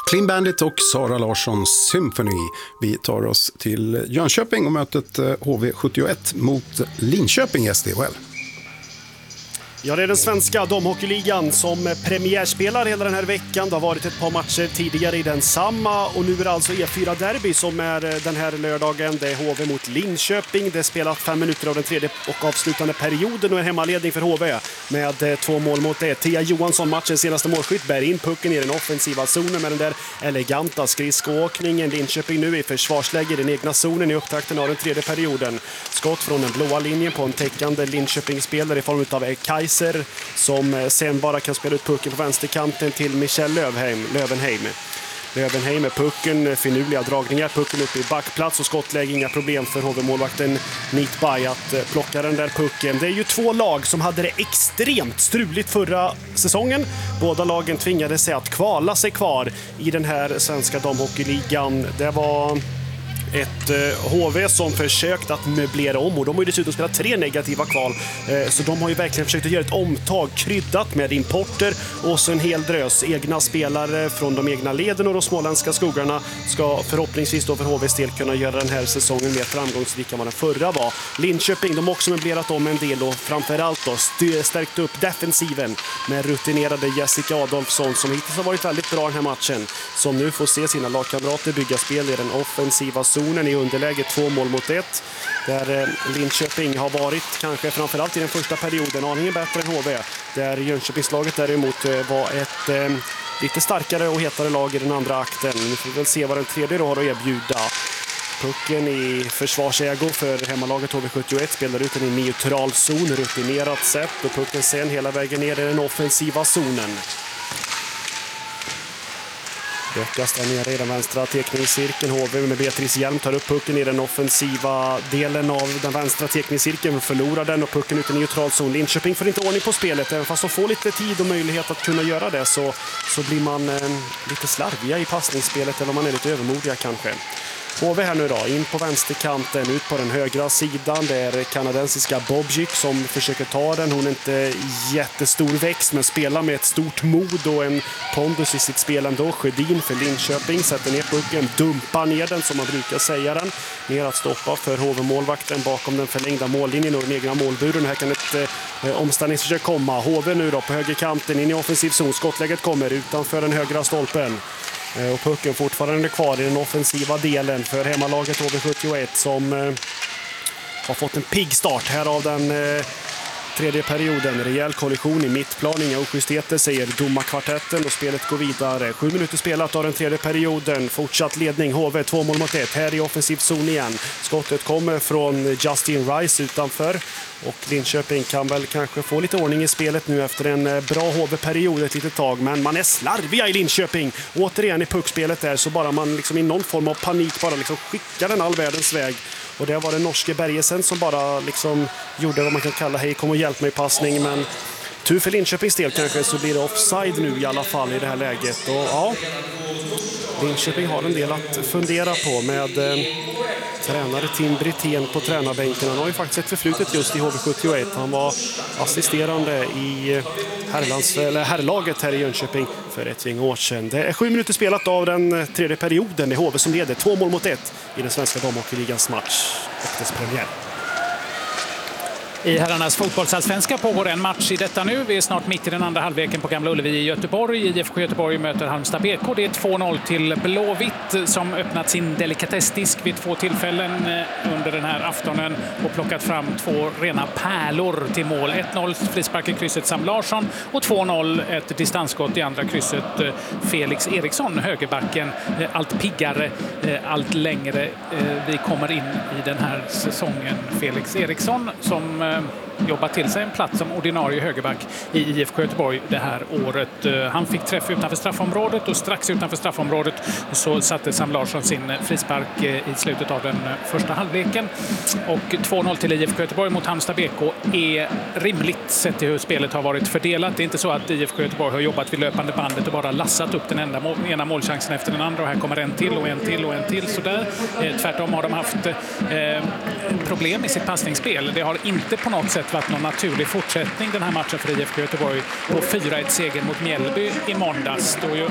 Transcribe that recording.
Clean Bandit och Sara Larssons Symphony. Vi tar oss till Jönköping och mötet HV71 mot Linköping i SDHL. Ja, det är den svenska damhockeyligan som premiärspelar hela den här veckan. Det har varit ett par matcher tidigare i den samma och nu är det alltså E4-derby som är den här lördagen. Det är HV mot Linköping. Det är spelat 5 minuter av den tredje och avslutande perioden och en hemmaledning för HV med 2-1. Tia Johansson, matchens senaste målskytt, bär in pucken i den offensiva zonen med den där eleganta skridskoåkningen. Linköping nu i försvarsläge i den egna zonen i upptakten av den tredje perioden. Skott från den blåa linjen på en täckande Linköping-spelare i form av Kajs som sen bara kan spela ut pucken på vänsterkanten till Michel Lövenheim med pucken, finurliga dragningar, pucken upp i backplats och skottläge, inga problem för HV-målvakten Nitbay att plocka den där pucken. Det är ju 2 lag som hade det extremt struligt förra säsongen. Båda lagen tvingade sig att kvala sig kvar i den här svenska damhockeyligan. Det var ett HV som försökt att möblera om och de har ju dessutom spelat 3 negativa kval, så de har ju verkligen försökt att göra ett omtag kryddat med importer och så en hel drös egna spelare från de egna leden och de småländska skogarna ska förhoppningsvis då för HVs del kunna göra den här säsongen mer framgångsrik än vad den förra var. Linköping, de har också möblerat om en del och framförallt då stärkt upp defensiven med rutinerade Jessica Adolfsson som hittills har varit väldigt bra den här matchen, som nu får se sina lagkamrater bygga spel i den offensiva zonen i underläge 2-1, där Linköping har varit kanske framförallt i den första perioden aningen bättre än HV, där Jönköpingslaget däremot var ett lite starkare och hetare lag i den andra akten. Nu får vi väl se vad den tredje då har att erbjuda. Pucken i försvarsägo för hemmalaget HV71, spelar ut den i neutral zon, rutinerat sätt, och pucken sen hela vägen ner i den offensiva zonen. Böckas där nere i den vänstra teckningscirkeln. HV med Beatrice Hjelm tar upp pucken i den offensiva delen av den vänstra teckningscirkeln, förlorar den och pucken ut i neutral zon. Linköping får inte ordning på spelet, även fast de får lite tid och möjlighet att kunna göra det så blir man lite slarviga i passningsspelet, eller man är lite övermodiga kanske. HV här nu då, in på vänsterkanten, ut på den högra sidan. Det är kanadensiska Bobjic som försöker ta den. Hon är inte jättestor växt men spelar med ett stort mod och en pondus i sitt spel ändå. Sjödin för Linköping sätter ner pucken, dumpar ner den som man brukar säga den. Ner att stoppa för HV-målvakten bakom den förlängda mållinjen och den egna målburen. Här kan ett omställningsförsök komma. HV nu då på högerkanten in i offensiv zon. Skottläget kommer utanför den högra stolpen. Och pucken fortfarande kvar i den offensiva delen för hemmalaget HV71 som har fått en pigg start här av den tredje perioden. Rejäl kollision i mittplan, inga ojustheter säger domarkvartetten och spelet går vidare. 7 minuter spelat av den tredje perioden. Fortsatt ledning HV 2-1 här i offensiv zon igen. Skottet kommer från Justin Rice utanför. Och Linköping kan väl kanske få lite ordning i spelet nu efter en bra HV-period ett litet tag. Men man är slarviga i Linköping. Återigen i puckspelet där så bara man liksom i någon form av panik bara liksom skickar den all världens väg. Och det var den norske Bergesen som bara liksom gjorde vad man kan kalla hej kom och hjälp mig passning. Men tur för Linköpings del kanske så blir det offside nu i alla fall i det här läget. Och ja, Linköping har en del att fundera på med tränare Tim Brithén på tränarbänken. Han har ju faktiskt ett förflutet just i HV71. Han var assisterande i herrlaget här i Jönköping för ett gäng år sedan. Det är 7 minuter spelat av den tredje perioden. Det är HV som leder 2-1 i den svenska damhockeyligans match och dess premiär. I herrarnas fotbollsallsvenska pågår en match i detta nu. Vi är snart mitt i den andra halvleken på Gamla Ullevi i Göteborg. IFK Göteborg möter Halmstad BK. Det är 2-0 till Blåvitt som öppnat sin delikatessdisk vid 2 tillfällen under den här aftonen och plockat fram 2 rena pärlor till mål. 1-0 frispark i krysset Sam Larsson och 2-0 ett distansskott i andra krysset Felix Eriksson, högerbacken. Allt piggare, allt längre vi kommer in i den här säsongen. Felix Eriksson som jobbat till sig en plats som ordinarie högerback i IFK Göteborg det här året. Han fick träff utanför straffområdet och strax utanför straffområdet så satte Sam Larsson sin frispark i slutet av den första halvleken. Och 2-0 till IFK Göteborg mot Halmstad BK är rimligt sett till hur spelet har varit fördelat. Det är inte så att IFK Göteborg har jobbat vid löpande bandet och bara lassat upp den ena målchansen efter den andra och här kommer en till och en till och en till sådär. Tvärtom har de haft problem i sitt passningsspel. Det har inte på något sätt varit någon naturlig fortsättning den här matchen för IFK Göteborg på 4-1-seger mot Mjällby i måndags. Då ju